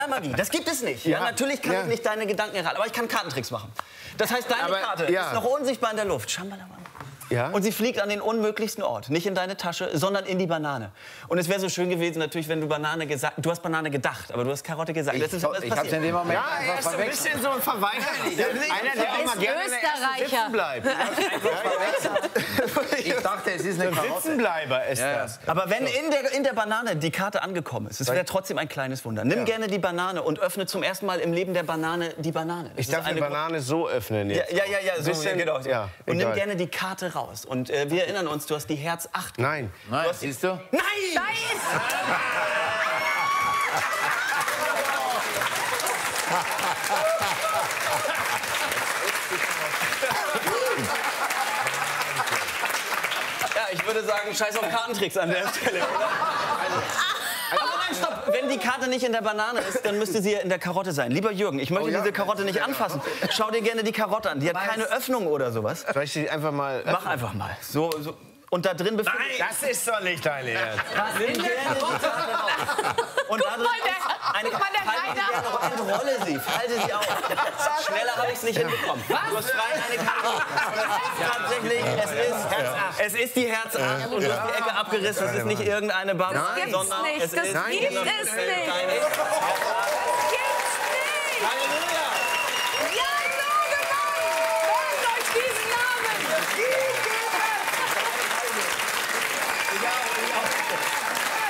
Magie. Das gibt es nicht. Ja, natürlich kann ich nicht deine Gedanken erraten, aber ich kann Kartentricks machen. Das heißt, deine Karte ist noch unsichtbar in der Luft. Ja? Und sie fliegt an den unmöglichsten Ort. Nicht in deine Tasche, sondern in die Banane. Und es wäre so schön gewesen, natürlich, wenn du Banane gesagt... Du hast Banane gedacht, aber du hast Karotte gesagt. Ich hab's in dem Moment er ist so ein bisschen so ein Verweigerer. Einer, der immer gerne sitzen bleibt. Ich dachte, es ist eine Karotte. Sitzenbleiber ist das. Aber wenn in der Banane die Karte angekommen ist, es wäre trotzdem ein kleines Wunder. Nimm gerne die Banane und öffne zum ersten Mal im Leben der Banane die Banane. Ich darf die Banane so öffnen jetzt. Ja, so genau. Ja, und nimm gerne die Karte raus. Und wir erinnern uns, du hast die Herz 8. Nein. Siehst du? Nein! Ja, ich würde sagen, scheiß auf Kartentricks an der Stelle, oder? Aber nein, stopp! Wenn die Karte nicht in der Banane ist, dann müsste sie ja in der Karotte sein. Lieber Jürgen, ich möchte diese Karotte nicht anfassen. Schau dir gerne die Karotte an. Die hat keine Öffnung oder sowas. Soll ich die einfach mal... Mach einfach mal. So. Und da drin befindet sich... Das ist doch nicht dein Ernst. Nimm gerne die Karte raus. Und da drin ist eine Karte. Entrolle sie, falte sie auf. Schneller habe ich es nicht hinbekommen. Du hast frei eine Karte. Tatsächlich, es ist die Herz 8 und du hast die Ecke abgerissen. Es ist nicht irgendeine Babs, sondern es ist... Das gibt es nicht. Halleluja!